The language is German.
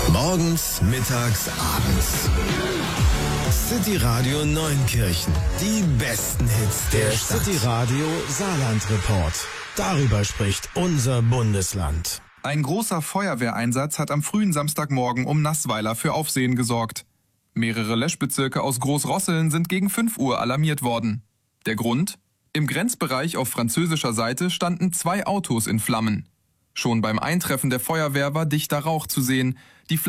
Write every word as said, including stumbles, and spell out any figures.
Morgens, mittags, abends. City Radio Neunkirchen. Die besten Hits der, Der Stadt. City Radio Saarland Report. Darüber spricht unser Bundesland. Ein großer Feuerwehreinsatz hat am frühen Samstagmorgen um Nassweiler für Aufsehen gesorgt. Mehrere Löschbezirke aus Großrosseln sind gegen fünf Uhr alarmiert worden. Der Grund? Im Grenzbereich auf französischer Seite standen zwei Autos in Flammen. Schon beim Eintreffen der Feuerwehr war dichter Rauch zu sehen. Die